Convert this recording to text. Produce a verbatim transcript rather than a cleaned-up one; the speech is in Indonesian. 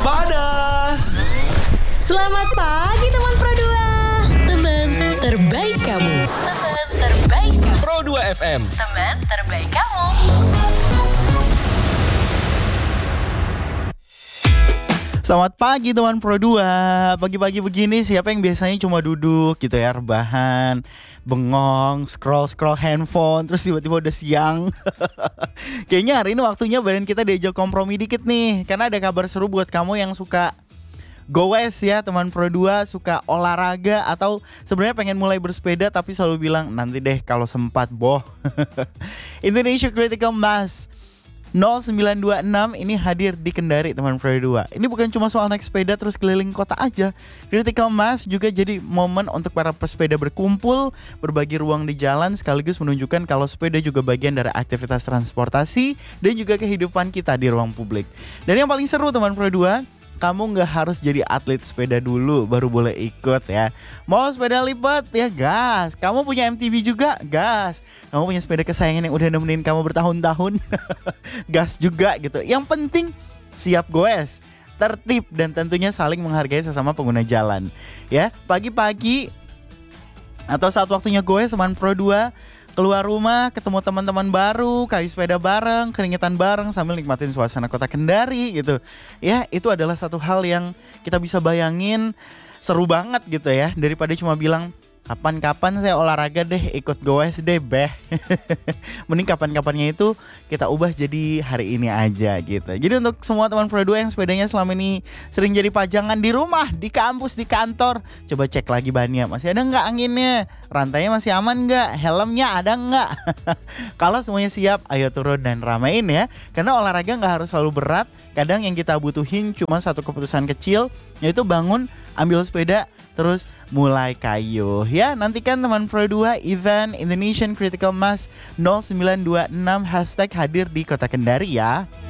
Waspada. Selamat pagi teman Pro dua. Teman terbaik kamu. Teman terbaik kamu. Pro dua F M. Teman terbaik kamu. Selamat pagi teman Pro dua. Pagi-pagi begini siapa yang biasanya cuma duduk gitu ya, rebahan, bengong, scroll-scroll handphone, terus tiba-tiba udah siang. Kayaknya hari ini waktunya badan kita diajak kompromi dikit nih, karena ada kabar seru buat kamu yang suka goes ya teman Pro dua, suka olahraga atau sebenarnya pengen mulai bersepeda tapi selalu bilang nanti deh kalau sempat boh. Indonesia Critical Mass nol sembilan dua enam ini hadir di Kendari teman Pro dua. Ini bukan cuma soal naik sepeda terus keliling kota aja. Critical Mass juga jadi momen untuk para pesepeda berkumpul, berbagi ruang di jalan, sekaligus menunjukkan kalau sepeda juga bagian dari aktivitas transportasi dan juga kehidupan kita di ruang publik. Dan yang paling seru teman Pro dua, kamu gak harus jadi atlet sepeda dulu baru boleh ikut ya. Mau sepeda lipat ya gas. Kamu punya M T B juga gas. Kamu punya sepeda kesayangan yang udah nemenin kamu bertahun-tahun gas juga gitu. Yang penting siap goes, tertib dan tentunya saling menghargai sesama pengguna jalan. Ya, pagi-pagi atau saat waktunya goes teman Pro dua, keluar rumah, ketemu teman-teman baru, kayu sepeda bareng, keringetan bareng sambil nikmatin suasana kota Kendari gitu. Ya, itu adalah satu hal yang kita bisa bayangin seru banget gitu ya. Daripada cuma bilang, kapan-kapan saya olahraga deh, ikut goes deh beh. Mending kapan-kapannya itu kita ubah jadi hari ini aja gitu. Jadi untuk semua teman Pro dua yang sepedanya selama ini sering jadi pajangan di rumah, di kampus, di kantor, coba cek lagi bannya, masih ada nggak anginnya, rantainya masih aman nggak, helmnya ada nggak. Kalau semuanya siap, ayo turun dan ramein ya. Karena olahraga nggak harus selalu berat. Kadang yang kita butuhin cuma satu keputusan kecil, yaitu bangun, ambil sepeda, terus mulai kayu. Ya, nantikan teman Pro dua event Indonesian Critical Mass nol sembilan dua enam hashtag hadir di Kota Kendari ya.